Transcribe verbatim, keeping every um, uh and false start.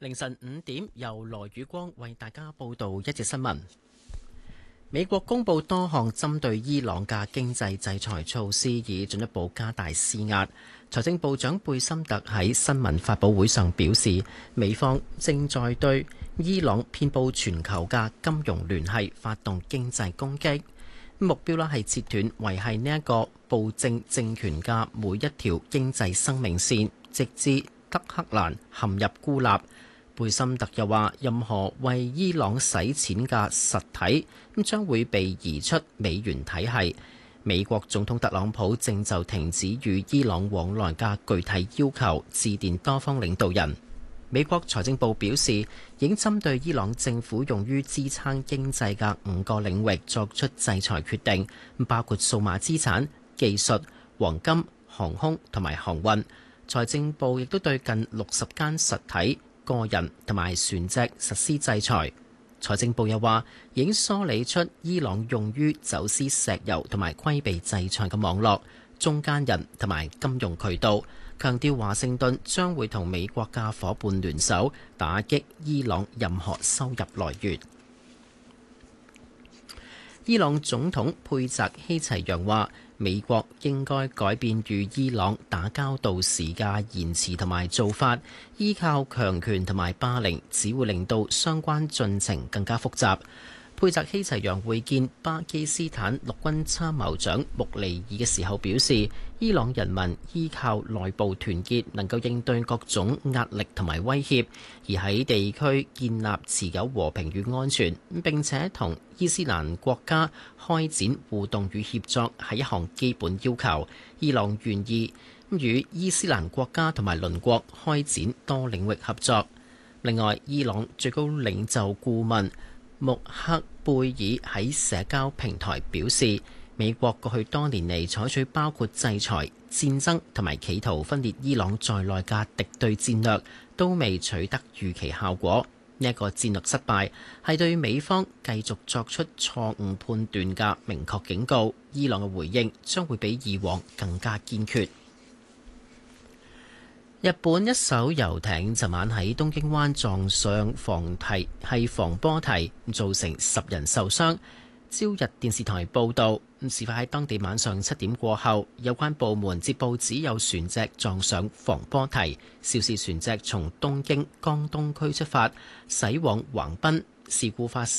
凌晨五點，由羅宇光為大家報道一節新聞。美國公布多項針對伊朗嘅經濟制裁措施，以進一步加大施壓。財政部長貝森特喺新聞發佈會上表示，美方正在對伊朗遍佈全球嘅金融聯繫發動經濟攻擊，目標啦係切斷維繫呢一個暴政政權嘅每一條經濟生命線，直至德黑蘭陷入孤立。貝森特又話，任何為伊朗洗錢嘅實體咁將會被移出美元體系。美國總統特朗普正就停止與伊朗往來嘅具體要求致電多方領導人。美國財政部表示，已經針對伊朗政府用於支撐經濟嘅五個領域作出制裁決定，包括數碼資產、技術、黃金、航空同埋航運。財政部亦都對近六十間實體、個人同埋船隻實施制裁。財政部又話，已經梳理出伊朗用於走私石油同埋規避制裁嘅網絡、中間人同埋金融渠道，強調華盛頓將會同美國嘅伙伴聯手打擊伊朗任何收入來源。伊朗總統佩澤希齊揚話，美國應該改變與伊朗打交道時嘅言辭同埋做法，依靠強權同埋霸凌只會令到相關進程更加複雜。佩澤希齊揚會見巴基斯坦陸軍參謀長穆尼爾嘅時候表示，伊朗人民依靠內部團結能夠應對各種壓力同埋威脅，而喺地區建立持久和平與安全，並且同伊斯蘭國家開展互動與協作係一項基本要求。伊朗願意與伊斯蘭國家同埋鄰國開展多領域合作。另外，伊朗最高領袖顧問穆克貝爾喺社交平台表示，美國過去多年嚟採取包括制裁、戰爭同埋企圖分裂伊朗在內嘅敵對戰略，都未取得預期效果。呢一個戰略失敗係對美方繼續作出錯誤判斷嘅明確警告。伊朗嘅回應將會比以往更加堅決。日本一艘遊艇昨晚喺東京灣撞上防堤係防波堤，造成十人受傷。朝日電視台報導，事發喺當地晚上七點過後，有關部門接報指有船隻撞上防波堤，肇事船隻從東京江東區出發，駛往橫濱。事故發